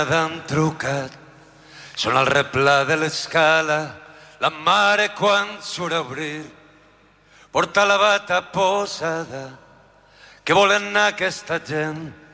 Han trucat, són al replà de l'escala, la mare quan surt a obrir porta la bata posada. Què volen anar aquesta gent?